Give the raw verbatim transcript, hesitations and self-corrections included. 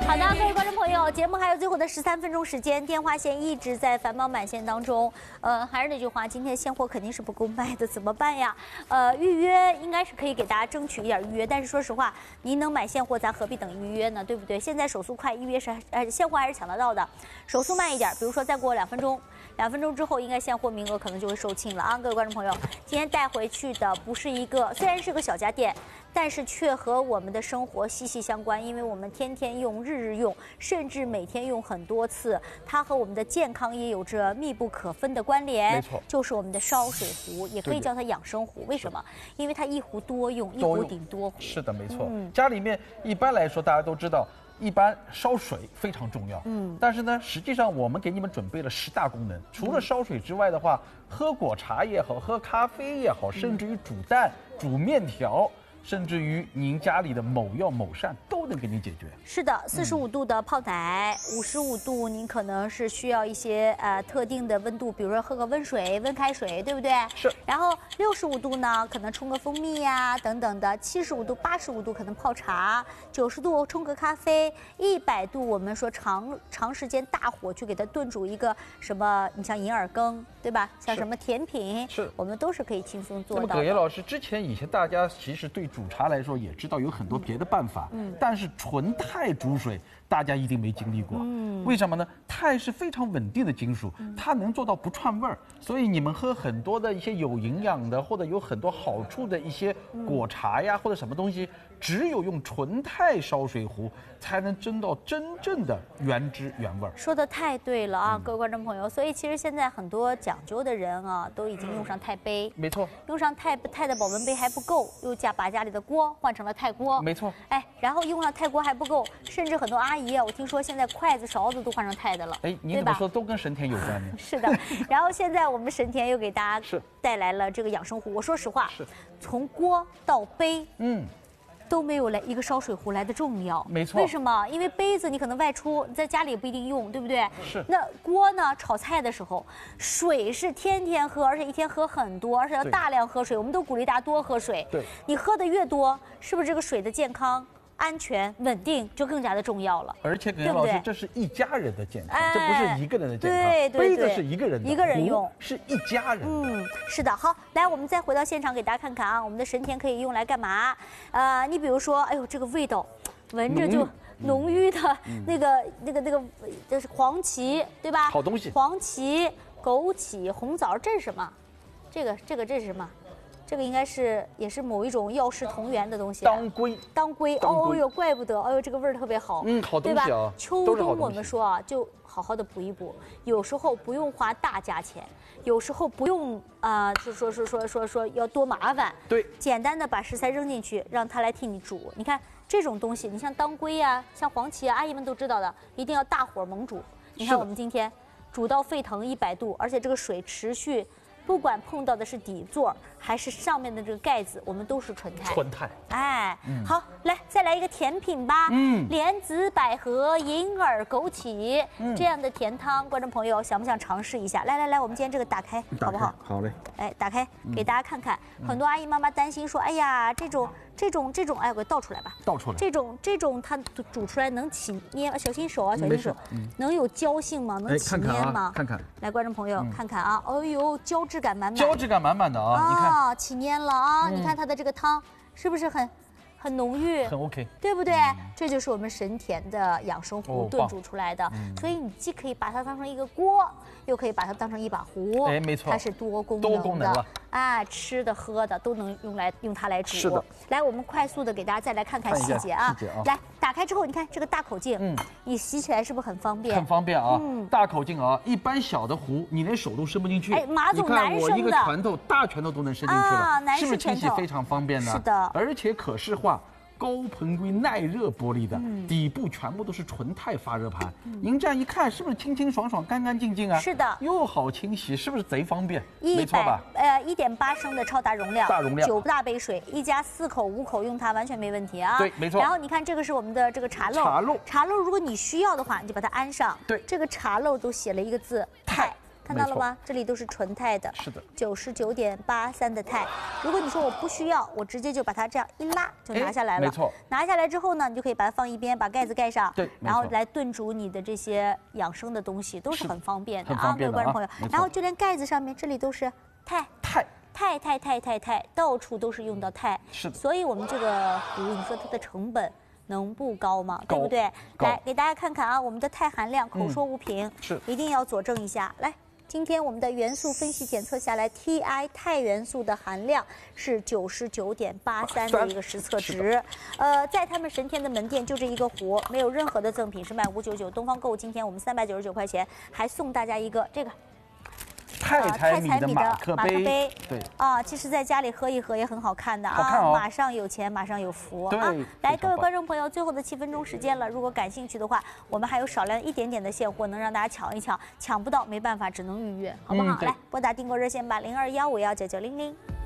好的，各位观众朋友，节目还有最后的十三分钟时间，电话线一直在繁忙满线当中。呃，还是那句话，今天现货肯定是不够卖的，怎么办呀？呃，预约应该是可以给大家争取一点预约，但是说实话，您能买现货，咱何必等预约呢？对不对？现在手速快，预约是呃现货还是抢得到的，手速慢一点，比如说再过两分钟。两分钟之后，应该现货名额可能就会售罄了啊！各位观众朋友，今天带回去的不是一个，虽然是个小家电，但是却和我们的生活息息相关，因为我们天天用、日日用，甚至每天用很多次，它和我们的健康也有着密不可分的关联。 没错， 就是我们的烧水壶，也可以叫它养生壶。为什么？因为它一壶多用，一壶顶多壶。 是的，没错。嗯、家里面一般来说，大家都知道。一般烧水非常重要，嗯，但是呢，实际上我们给你们准备了十大功能，除了烧水之外的话，喝果茶也好，喝咖啡也好，甚至于煮蛋、煮面条。甚至于您家里的某药某膳都能给您解决。 是的，四十五度的泡奶，五十五度您可能是需要一些呃特定的温度，比如说喝个温水、温开水，对不对？ 是。 然后六十五度呢，可能冲个蜂蜜呀、啊、等等的；七十五度、八十五度可能泡茶；九十度冲个咖啡；一百度我们说长长时间大火去给它炖煮一个什么，你像银耳羹，对吧？像什么甜品， 是我们都是可以轻松做到的。 那么葛爷老师，之前以前大家其实对煮茶来说也知道有很多别的办法，嗯，但是纯钛煮水大家一定没经历过，嗯，为什么呢？钛是非常稳定的金属，它能做到不串味儿，所以你们喝很多的一些有营养的或者有很多好处的一些果茶呀或者什么东西，只有用纯钛烧水壶才能蒸到真正的原汁原味儿。 说的太对了啊，嗯、各位观众朋友，所以其实现在很多讲究的人啊，都已经用上钛杯， 没错， 用上钛钛的保温杯还不够，又加把家里的锅换成了钛锅， 没错， 哎，然后用上钛锅还不够，甚至很多阿姨啊，我听说现在筷子勺子都换成钛的了， 哎，你怎么说都跟神田有关呢？ 是的，然后现在我们神田又给大家带来了这个养生壶，我说实话， 是， 从锅到杯， 嗯。 都没有来一个烧水壶来的重要， 没错。 为什么？因为杯子你可能外出，在家里也不一定用，对不对？ 是。 那锅呢？炒菜的时候，水是天天喝，而且一天喝很多，而且要大量喝水。我们都鼓励大家多喝水。 对。 你喝的越多，是不是这个水的健康、安全、稳定就更加的重要了？ 而且葛老师，这是一家人的健康， 哎、 这不是一个人的健康。 对对对。 杯子是一个人的， 一个人用是一家人。 嗯，是的。好，来，我们再回到现场给大家看看啊，我们的神田可以用来干嘛？呃，你比如说，哎呦，这个味道，闻着就浓郁的那个、嗯、那个那个，这是黄芪，对吧？ 好东西。 黄芪、枸杞、红枣，这是什么？这个这个这是什么？这个应该是也是某一种药食同源的东西、啊。 当归。 当归。哦呦，怪不得，哎呦，这个味儿特别好。 嗯，好东西啊。 秋冬我们说啊，就好好的补一补。有时候不用花大价钱，有时候不用啊、呃，就说说说说说要多麻烦。 对。 简单的把食材扔进去，让它来替你煮。你看这种东西，你像当归呀、啊，像黄芪啊，阿姨们都知道的，一定要大火猛煮。你看我们今天煮到沸腾一百度，而且这个水持续。不管碰到的是底座还是上面的这个盖子，我们都是纯钛。 纯钛， 哎，嗯、好，来再来一个甜品吧。嗯，莲子、百合、银耳、枸杞、嗯、这样的甜汤，观众朋友想不想尝试一下？来来来，我们今天这个打开，好不好？ 好嘞。 哎，打开给大家看看。嗯、很多阿姨妈妈担心说，哎呀，这种这种这种，哎，我给倒出来吧。 倒出来。 这种这种它煮出来能起捏，小心手啊，小心手。嗯、能有胶性吗？能起捏吗？ 看看、啊，看看。 来，观众朋友、嗯、看看啊，哎呦，胶质感满满。 胶质感满满的啊， 啊你看起粘了啊！嗯、你看它的这个汤是不是很很浓郁？ 很 OK， 对不对？嗯、这就是我们神田的养生壶炖煮出来的。哦嗯、所以你既可以把它当成一个锅，又可以把它当成一把壶。 哎，没错， 它是多功能的。 多功能了。 啊，吃的喝的都能用来用它来煮。 是的。 来，我们快速的给大家再来看看细节啊。 细节啊。 来，打开之后，你看这个大口径，嗯，你洗起来是不是很方便？ 很方便啊。嗯。大口径啊，一般小的壶你连手都伸不进去。 哎，马总男生的。 你看我一个拳头，大拳头都能伸进去了， 啊、 是不是清洗非常方便呢？ 是的。 而且可视化。高硼硅耐热玻璃的，嗯、底部全部都是纯钛发热盘。嗯、您这样一看，是不是清清爽爽、干干净净啊？ 是的， 又好清洗，是不是贼方便？没错吧？ 呃，一点八升的超大容量， 大容量， 九大杯水，一家四口五口用它完全没问题啊。 对，没错。 然后你看，这个是我们的这个茶漏， 茶漏， 茶漏，如果你需要的话，你就把它安上。 对， 这个茶漏都写了一个字钛。 看到了吗？这里都是纯钛的， 是的， 九十九点八三的钛。如果你说我不需要，我直接就把它这样一拉就拿下来了。 没错。 拿下来之后呢，你就可以把它放一边，把盖子盖上。 对。 然后来炖煮你的这些养生的东西，都是很方便的啊，各位观众朋友。然后就连盖子上面这里都是钛。 钛。 钛钛钛钛钛，到处都是用到钛。 是的。 所以我们这个壶，你说它的成本能不高吗？对不对？来给大家看看啊，我们的钛含量，口说无凭， 是一定要佐证一下。来。今天我们的元素分析检测下来 ，T I 钛元素的含量是九十九点八三的一个实测值。呃，在他们神天的门店就这一个壶，没有任何的赠品，是卖五九九。东方购物今天我们三百九十九块钱，还送大家一个这个。 太彩米的马克杯，对啊，其实在家里喝一喝也很好看的啊， 好看哦， 马上有钱，马上有福啊！来，各位观众朋友，最后的七分钟时间了，如果感兴趣的话，我们还有少量一点点的现货，能让大家抢一抢，抢不到没办法，只能预约，好不好？来，拨打订购热线吧，零二幺五幺九九零零。